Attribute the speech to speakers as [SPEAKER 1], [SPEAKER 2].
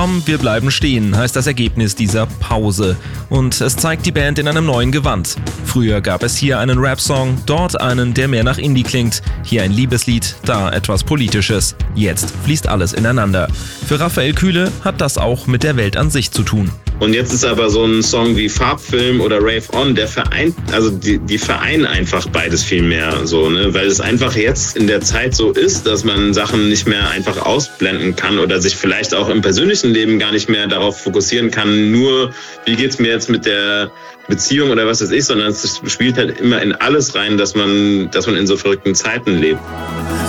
[SPEAKER 1] Komm, wir bleiben stehen, heißt das Ergebnis dieser Pause. Und es zeigt die Band in einem neuen Gewand. Früher gab es hier einen Rap-Song, dort einen, der mehr nach Indie klingt. Hier ein Liebeslied, da etwas Politisches. Jetzt fließt alles ineinander. Für Raphael Kühle hat das auch mit der Welt an sich zu tun.
[SPEAKER 2] Und jetzt ist aber so ein Song wie Farbfilm oder Rave On, der vereint, also die vereinen einfach beides viel mehr, so, ne? Weil es einfach jetzt in der Zeit so ist, dass man Sachen nicht mehr einfach ausblenden kann oder sich vielleicht auch im persönlichen Leben gar nicht mehr darauf fokussieren kann, nur wie geht's mir jetzt mit der Beziehung oder was weiß ich, sondern es spielt halt immer in alles rein, dass man in so verrückten Zeiten lebt.